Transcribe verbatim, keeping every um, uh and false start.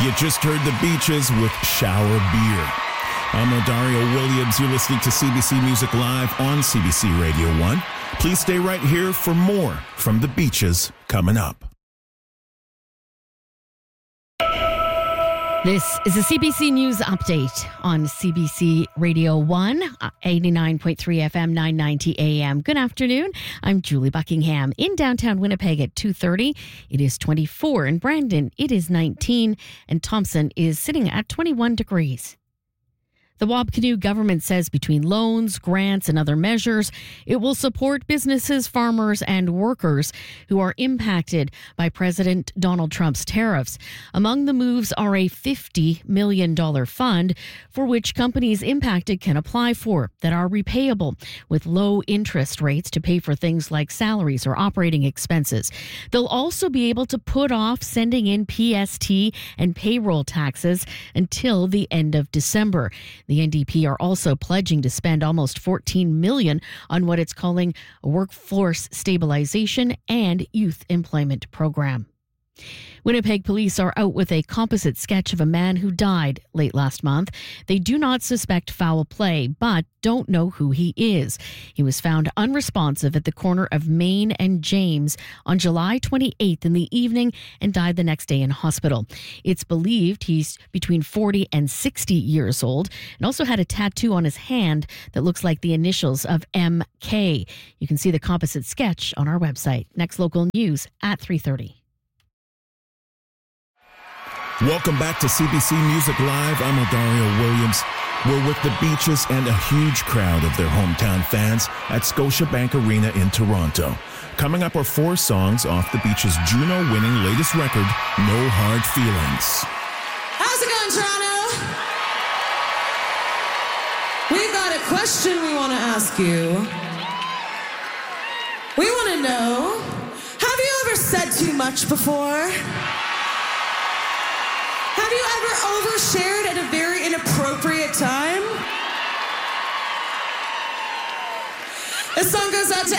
You just heard the Beaches with Shower Beer. I'm Odario Williams. You're listening to C B C Music Live on C B C Radio one. Please stay right here for more from the Beaches coming up. This is a C B C News update on C B C Radio one, eighty-nine point three F M, nine ninety A M. Good afternoon. I'm Julie Buckingham in downtown Winnipeg at two thirty. It is twenty-four. In Brandon, it is nineteen. And Thompson is sitting at twenty-one degrees. The Wabkinew government says between loans, grants, and other measures, it will support businesses, farmers, and workers who are impacted by President Donald Trump's tariffs. Among the moves are a fifty million dollars fund for which companies impacted can apply for that are repayable with low interest rates to pay for things like salaries or operating expenses. They'll also be able to put off sending in P S T and payroll taxes until the end of December. The N D P are also pledging to spend almost fourteen million dollars on what it's calling a workforce stabilization and youth employment program. Winnipeg police are out with a composite sketch of a man who died late last month. They do not suspect foul play, but don't know who he is. He was found unresponsive at the corner of Main and James on July twenty-eighth in the evening and died the next day in hospital. It's believed he's between forty and sixty years old and also had a tattoo on his hand that looks like the initials of M K. You can see the composite sketch on our website. Next local news at three thirty. Welcome back to C B C Music Live. I'm Odario Williams. We're with the Beaches and a huge crowd of their hometown fans at Scotiabank Arena in Toronto. Coming up are four songs off the Beaches' Juno-winning latest record, No Hard Feelings. How's it going, Toronto? We've got a question we want to ask you. We want to know, have you ever said too much before? Have you ever overshared at a very inappropriate time? This song goes out to